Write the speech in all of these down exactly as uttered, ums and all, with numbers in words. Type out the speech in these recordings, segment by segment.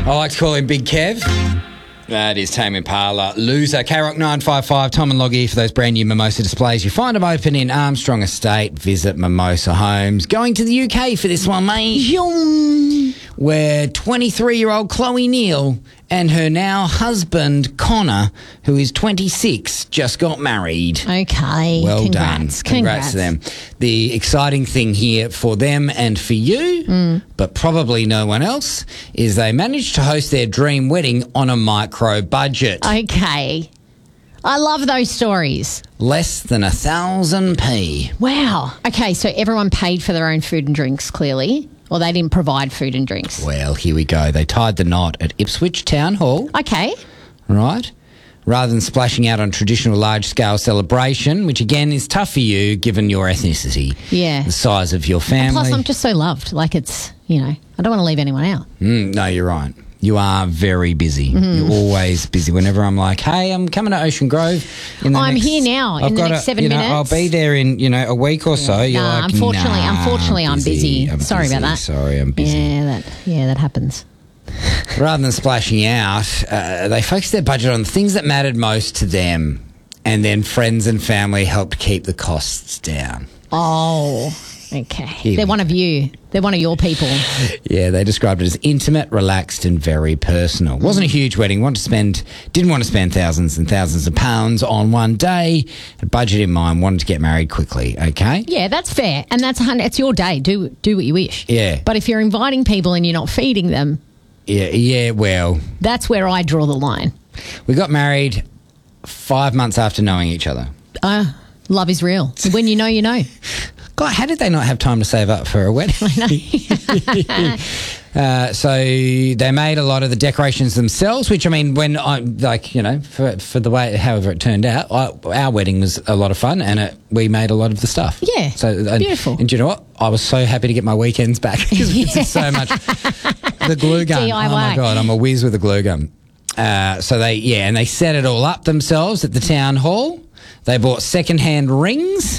I like to call him Big Kev. That is Tame Impala, Loser. K-Rock nine five five, Tom and Loggy for those brand new Mimosa displays. You find them open in Armstrong Estate. Visit Mimosa Homes. Going to the U K for this one, mate. Where twenty-three-year-old Chloe Neal and her now husband, Connor, who is twenty-six, just got married. Okay. Well Congrats. done. Congrats. Congrats to them. The exciting thing here for them and for you, mm. but probably no one else, is they managed to host their dream wedding on a micro budget. Okay. I love those stories. Less than a thousand p. Wow. Okay, so everyone paid for their own food and drinks, clearly. Or they didn't provide food and drinks. Well, here we go. They tied the knot at Ipswich Town Hall. Okay. Right. Rather than splashing out on traditional large-scale celebration, which, again, is tough for you given your ethnicity. Yeah. The size of your family. And plus, I'm just so loved. Like, it's, you know, I don't want to leave anyone out. Mm, no, you're right. You are very busy. Mm-hmm. You're always busy. Whenever I'm like, hey, I'm coming to Ocean Grove. In the I'm next, here now in I've the next a, seven you know, minutes. I'll be there in, you know, a week or so. Yeah. You're nah, like, unfortunately, nah, unfortunately, I'm busy. I'm Sorry busy. about that. Sorry, I'm busy. Yeah, that, yeah, that happens. Rather than splashing out, uh, they focused their budget on the things that mattered most to them, and then friends and family helped keep the costs down. Oh, okay. Yeah. They're one of you. They're one of your people. Yeah, they described it as intimate, relaxed, and very personal. It wasn't a huge wedding. Wanted to spend, didn't want to spend thousands and thousands of pounds on one day. Had budget in mind. Wanted to get married quickly. Okay. Yeah, that's fair, and that's it's your day. Do do what you wish. Yeah. But if you're inviting people and you're not feeding them, yeah, yeah. Well, that's where I draw the line. We got married five months after knowing each other. Uh, love is real. When you know, you know. God, how did they not have time to save up for a wedding? I know. uh, so they made a lot of the decorations themselves, which, I mean, when I, like, you know, for, for the way, however it turned out, I, our wedding was a lot of fun and it, we made a lot of the stuff. Yeah, so and, beautiful. And do you know what? I was so happy to get my weekends back because yeah. It's so much. The glue gun. D I Y. Oh, my God, I'm a whiz with a glue gun. Uh, so they, yeah, and they set it all up themselves at the town hall. They bought secondhand rings.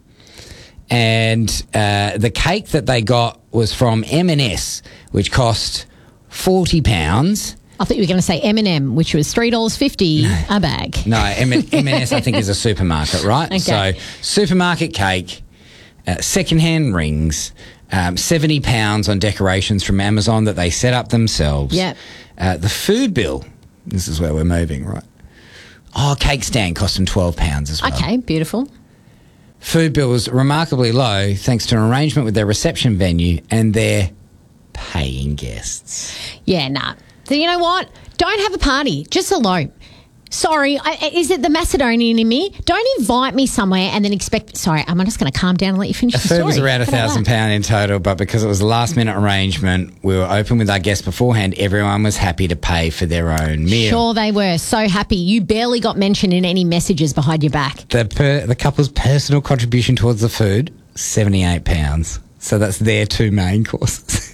And uh, the cake that they got was from M and S, which cost forty pounds. I thought you were going to say M and M, which was three dollars fifty a bag. No, M and S I think is a supermarket, right? Okay. So supermarket cake, uh, secondhand rings, um, seventy pounds on decorations from Amazon that they set up themselves. Yeah. Uh, the food bill, this is where we're moving, right? Oh, cake stand cost them twelve pounds as well. Okay, beautiful. Food bill was remarkably low thanks to an arrangement with their reception venue and their paying guests. Yeah, nah. So you know what? Don't have a party. Just elope. Sorry, I, is it the Macedonian in me? Don't invite me somewhere and then expect... Sorry, I'm just going to calm down and let you finish the, the story. The food was around a thousand pound in total, but because it was a last-minute arrangement, we were open with our guests beforehand. Everyone was happy to pay for their own meal. Sure they were. So happy. You barely got mentioned in any messages behind your back. The, per, the couple's personal contribution towards the food, seventy-eight pounds. So that's their two main courses.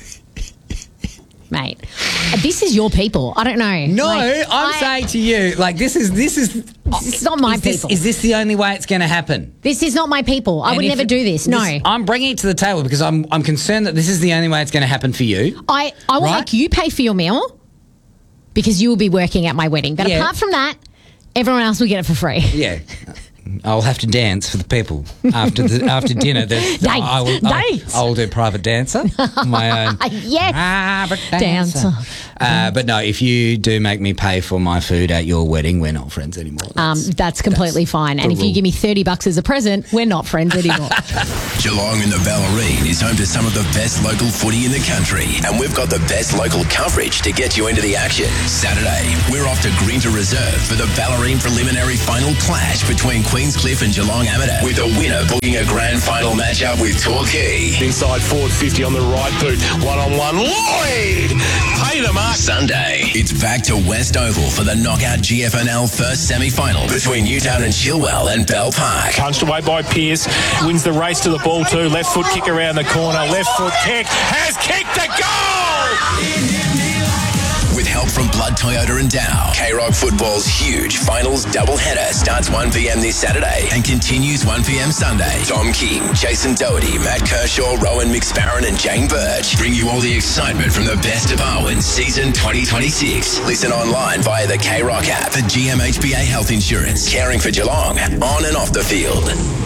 Mate, this is your people. I don't know. No, like, I'm I, saying to you, like, this is this is this is not my is this, people. Is this the only way it's going to happen? This is not my people. I And would if never it- do this. No, this- I'm bringing it to the table because I'm I'm concerned that this is the only way it's going to happen for you. I I will Right? make you pay for your meal because you will be working at my wedding. But Yeah. apart from that, everyone else will get it for free. Yeah. I'll have to dance for the people after the after dinner. Dance, I will, dance. I'll, I'll do private dancer, my own Yes. private dancer. Dancer. Uh, but no, if you do make me pay for my food at your wedding, we're not friends anymore. Um, That's, that's completely that's fine. the And if you rule. give me thirty bucks as a present, we're not friends anymore. Geelong in the Ballerine is home to some of the best local footy in the country, and we've got the best local coverage to get you into the action. Saturday, we're off to Greenter Reserve for the Ballerine preliminary final clash between Queenscliff and Geelong Amateur, with the winner booking a grand final matchup with Torquay. Inside forward fifty on the right boot. One-on-one. Lloyd! Pay the mark. Sunday, it's back to West Oval for the knockout G F N L first semi-final between Newtown and Chilwell and Bell Park. Punched away by Pearce. Wins the race to the ball too. Left foot kick around the corner. Left foot kick. Has kicked a goal! With help from Flood Toyota and Dow. K-Rock Football's huge finals doubleheader starts one p.m. this Saturday and continues one p.m. Sunday. Tom King, Jason Doherty, Matt Kershaw, Rowan McSparron and Jane Birch bring you all the excitement from the best of Arwen season twenty twenty-six. Listen online via the K-Rock app for G M H B A Health Insurance. Caring for Geelong, on and off the field.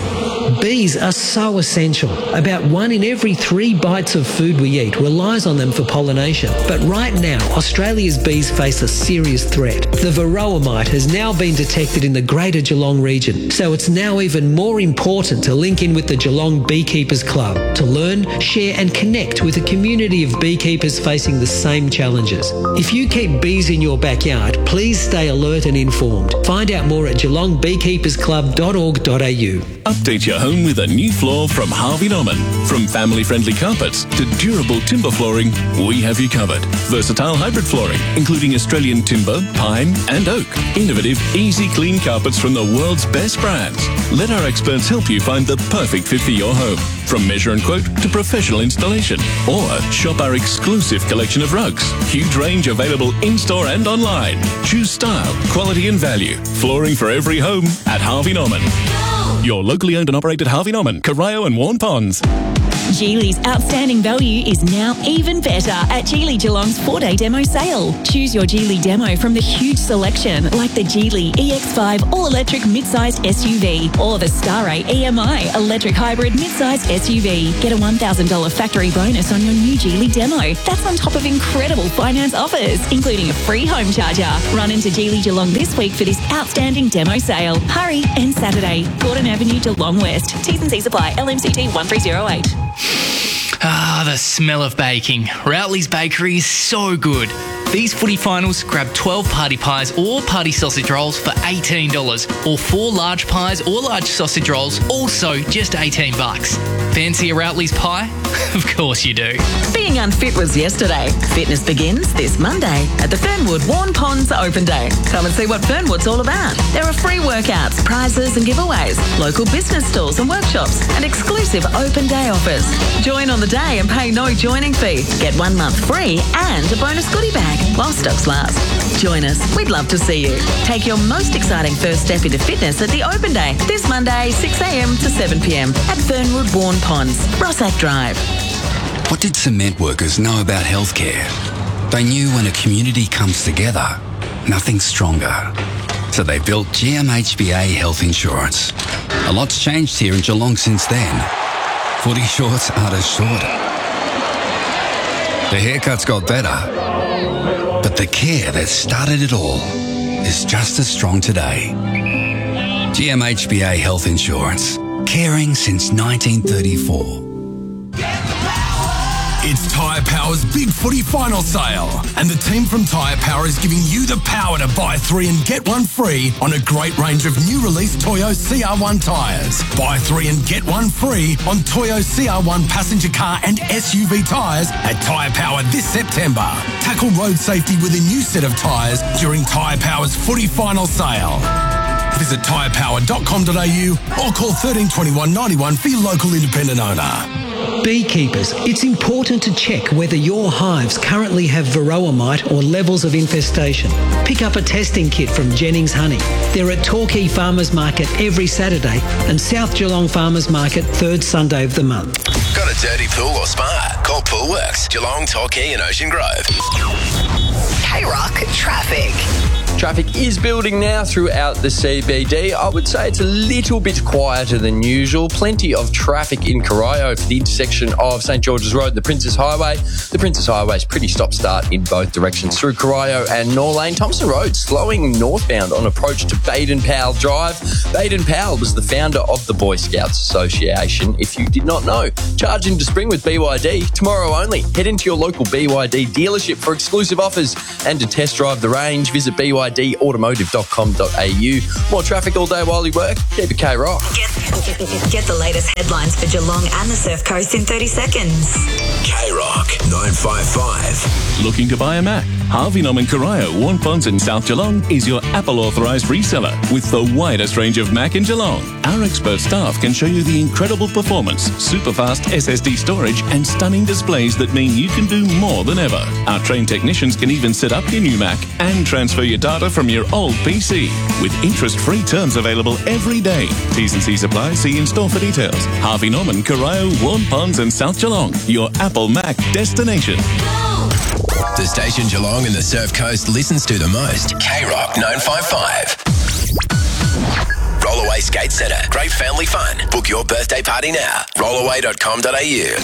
Bees are so essential. About one in every three bites of food we eat relies on them for pollination. But right now, Australia's bees face a serious threat. The varroa mite has now been detected in the Greater Geelong region, so it's now even more important to link in with the Geelong Beekeepers Club to learn, share and connect with a community of beekeepers facing the same challenges. If you keep bees in your backyard, please stay alert and informed. Find out more at geelong beekeepers club dot org dot a u. Update your home with a new floor from Harvey Norman. From family-friendly carpets to durable timber flooring, we have you covered. Versatile hybrid flooring, including Australian timber, pine and oak. Innovative, easy clean carpets from the world's best brands. Let our experts help you find the perfect fit for your home. From measure and quote to professional installation. Or shop our exclusive collection of rugs. Huge range available in-store and online. Choose style, quality and value. Flooring for every home at Harvey Norman. Your locally owned and operated Harvey Norman, Corio and Warn Ponds. Geely's outstanding value is now even better at Geely Geelong's four-day demo sale. Choose your Geely demo from the huge selection like the Geely E X five all-electric mid-sized S U V or the Starray E M I electric hybrid mid-sized S U V. Get a one thousand dollars factory bonus on your new Geely demo. That's on top of incredible finance offers, including a free home charger. Run into Geely Geelong this week for this outstanding demo sale. Hurry, and Saturday, Gordon Avenue, Geelong West. T's and C's apply. L M C T one three zero eight. Ah, the smell of baking. Routley's Bakery is so good. These footy finals, grab twelve party pies or party sausage rolls for eighteen dollars, or four large pies or large sausage rolls, also just eighteen bucks. Fancy a Routley's pie? Of course you do. Being unfit was yesterday. Fitness begins this Monday at the Fernwood Warn Ponds Open Day. Come and see what Fernwood's all about. There are free workouts, prizes and giveaways, local business stalls and workshops, and exclusive open day offers. Join on the day and pay no joining fee. Get one month free and a bonus goodie bag while stocks last. Join us. We'd love to see you. Take your most exciting first step into fitness at the Open Day this Monday, six a.m. to seven p.m. at Fernwood Warn Ponds, Rossack Drive. What did cement workers know about healthcare? They knew when a community comes together, nothing's stronger. So they built G M H B A Health Insurance. A lot's changed here in Geelong since then. Footy shorts aren't as short. The haircuts got better. But the care that started it all is just as strong today. G M H B A Health Insurance. Caring since nineteen thirty-four. It's Tyre Power's Big Footy Final Sale, and the team from Tyre Power is giving you the power to buy three and get one free on a great range of new release Toyo C R one tyres. Buy three and get one free on Toyo C R one passenger car and S U V tyres at Tyre Power this September. Tackle road safety with a new set of tyres during Tyre Power's Footy Final Sale. Visit tyre power dot com dot a u or call thirteen twenty-one ninety-one for your local independent owner. Beekeepers, it's important to check whether your hives currently have varroa mite or levels of infestation. Pick up a testing kit from Jennings Honey. They're at Torquay Farmers Market every Saturday and South Geelong Farmers Market third Sunday of the month. Got a dirty pool or spa? Call Poolworks, Geelong, Torquay and Ocean Grove. K-Rock Traffic. Traffic is building now throughout the C B D. I would say it's a little bit quieter than usual. Plenty of traffic in Corio for the intersection of St George's Road and the Princess Highway. The Princess Highway is pretty stop-start in both directions through Corio and Norlane. Thompson Road slowing northbound on approach to Baden-Powell Drive. Baden-Powell was the founder of the Boy Scouts Association, if you did not know. Charge into spring with B Y D tomorrow only. Head into your local B Y D dealership for exclusive offers and to test drive the range. Visit B Y D automotive dot com dot a u. More traffic all day while you work? Keep it K-Rock. Get, get the latest headlines for Geelong and the Surf Coast in thirty seconds. K-Rock nine five five. Looking to buy a Mac? Harvey Norman Corio, Warnponds and South Geelong is your Apple authorised reseller with the widest range of Mac in Geelong. Our expert staff can show you the incredible performance, super fast S S D storage and stunning displays that mean you can do more than ever. Our trained technicians can even set up your new Mac and transfer your data from your old P C with interest-free terms available every day. T's and C's apply. See in store for details. Harvey Norman, Corio, Warnponds and South Geelong, your Apple Mac destination. The station Geelong and the Surf Coast listens to the most. K-Rock nine five five. Rollaway Skate Centre. Great family fun. Book your birthday party now. rollaway dot com dot a u.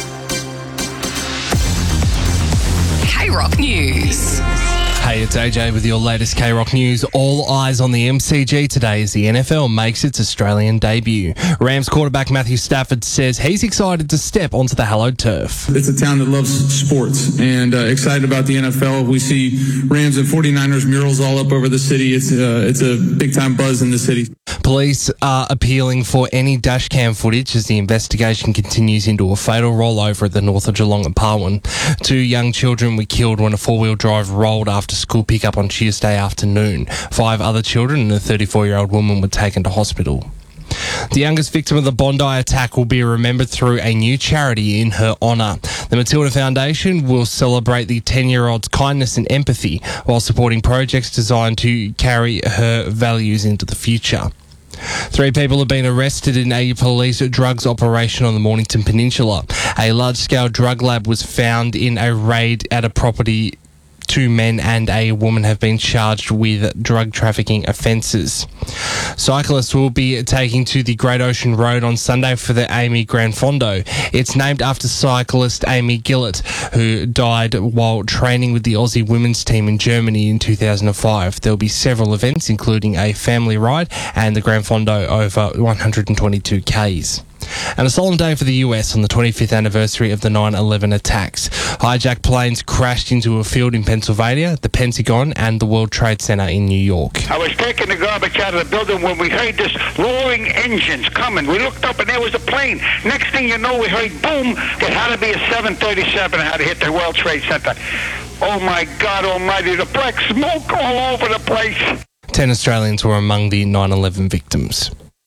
K-Rock News. Hey, it's A J with your latest K-Rock news. All eyes on the M C G today as the N F L makes its Australian debut. Rams quarterback Matthew Stafford says he's excited to step onto the hallowed turf. It's a town that loves sports and uh, excited about the N F L. We see Rams and forty-niners murals all up over the city. It's, uh, it's a big-time buzz in the city. Police are appealing for any dashcam footage as the investigation continues into a fatal rollover at the north of Geelong at Parwin. Two young children were killed when a four-wheel drive rolled after school pickup on Tuesday afternoon. Five other children and a thirty-four-year-old woman were taken to hospital. The youngest victim of the Bondi attack will be remembered through a new charity in her honour. The Matilda Foundation will celebrate the ten-year-old's kindness and empathy while supporting projects designed to carry her values into the future. Three people have been arrested in a police drugs operation on the Mornington Peninsula. A large-scale drug lab was found in a raid at a property. Two men and a woman have been charged with drug trafficking offences. Cyclists will be taking to the Great Ocean Road on Sunday for the Amy Grand Fondo. It's named after cyclist Amy Gillett, who died while training with the Aussie women's team in Germany in two thousand five. There will be several events, including a family ride and the Grand Fondo over one hundred twenty-two kays. And a solemn day for the U S on the twenty-fifth anniversary of the nine eleven attacks. Hijacked planes crashed into a field in Pennsylvania, the Pentagon, and the World Trade Center in New York. I was taking the garbage out of the building when we heard this roaring engines coming. We looked up and there was a plane. Next thing you know, we heard boom. It had to be a seven thirty-seven. It had to hit the World Trade Center. Oh my God almighty, the black smoke all over the place. Ten Australians were among the nine eleven victims.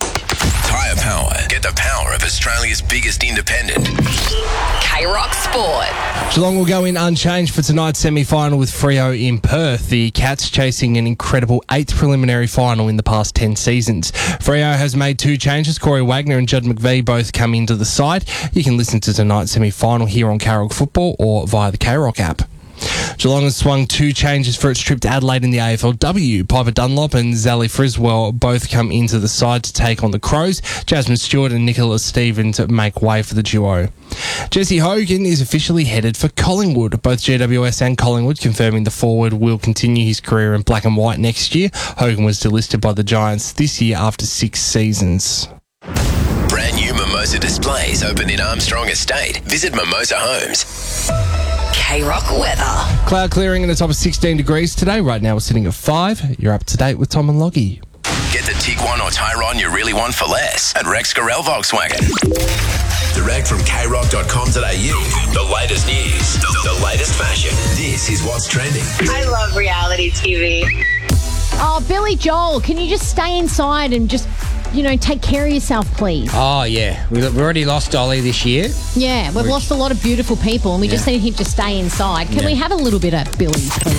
Tyre Power. Get the power of Australia's biggest independent. K-Rock Sport. Geelong will go in unchanged for tonight's semi-final with Freo in Perth. The Cats chasing an incredible eighth preliminary final in the past ten seasons. Freo has made two changes. Corey Wagner and Judd McVie both come into the side. You can listen to tonight's semi-final here on K-Rock Football or via the K-Rock app. Geelong has swung two changes for its trip to Adelaide in the A F L W. Piper Dunlop and Zally Friswell both come into the side to take on the Crows. Jasmine Stewart and Nicola Stevens make way for the duo. Jesse Hogan is officially headed for Collingwood. Both G W S and Collingwood confirming the forward will continue his career in black and white next year. Hogan was delisted by the Giants this year after six seasons. Brand new Mimosa displays open in Armstrong Estate. Visit Mimosa Homes. K-Rock weather. Cloud clearing in the top of sixteen degrees today. Right now we're sitting at five. You're up to date with Tom and Loggy. Get the Tiguan or Tyron you really want for less at Rex Gorel Volkswagen. Direct from k rock dot com dot a u. The latest news, the, the latest fashion. This is what's trending. I love reality T V. Oh, Billy Joel, can you just stay inside and just, you know, take care of yourself, please? Oh, yeah. We've already lost Dolly this year. Yeah, we've Which- lost a lot of beautiful people and we just Yeah. need him to stay inside. Can Yeah. we have a little bit of Billy, please?